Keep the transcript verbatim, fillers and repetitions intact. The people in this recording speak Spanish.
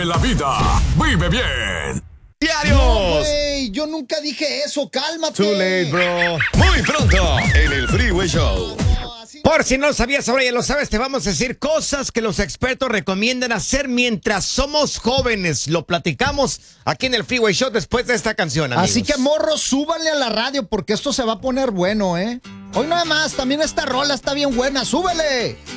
la vida. Vive bien. ¡Diarios! No, güey, yo nunca dije eso, cálmate. Too late, bro. Muy pronto, en el Freeway Show. Por si no sabías, ahora ya lo sabes, te vamos a decir cosas que los expertos recomiendan hacer mientras somos jóvenes. Lo platicamos aquí en el Freeway Show después de esta canción, amigos. Así que, morros, súbanle a la radio porque esto se va a poner bueno, ¿eh? Hoy nada más, también esta rola está bien buena, ¡súbele!